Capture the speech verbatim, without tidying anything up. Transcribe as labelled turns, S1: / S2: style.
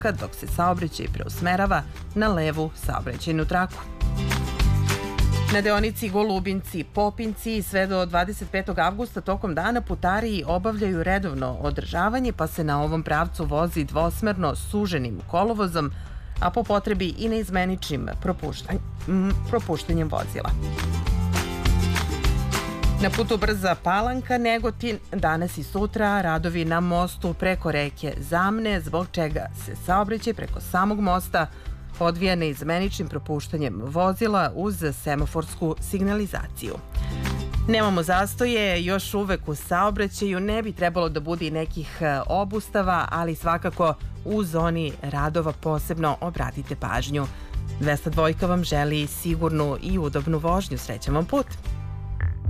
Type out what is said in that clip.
S1: dok se saobraćaj preusmerava na levu saobraćajnu traku. Na deonici Golubinci-Popinci sve do dvadeset petog avgusta tokom dana putariji obavljaju redovno održavanje, pa se na ovom pravcu vozi dvosmerno suženim kolovozom, a po potrebi i neizmeničnim propuštanjem vozila. Na putu Brza Palanka-Negotin danas i sutra radovi na mostu preko reke Zamne, zbog čega se saobraćaj preko samog mosta odvija neizmeničnim propuštanjem vozila uz semaforsku signalizaciju. Nemamo zastoje, još uvek u saobraćaju, ne bi trebalo da bude i nekih obustava, ali svakako u zoni radova posebno obratite pažnju. dvesta dva vam želi sigurnu i udobnu vožnju. Srećan vam put!